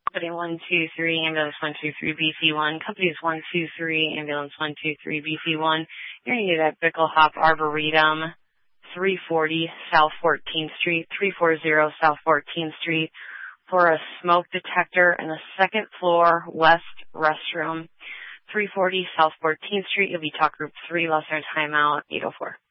Company 123, ambulance 123, BC1. Companies 123, ambulance 123, BC1. You're going to get at Bickelhop Arboretum, 340 South 14th Street, 340 South 14th Street, for a smoke detector in the second floor west restroom, 340 South 14th Street. You'll be talk group 3, less than timeout, 804.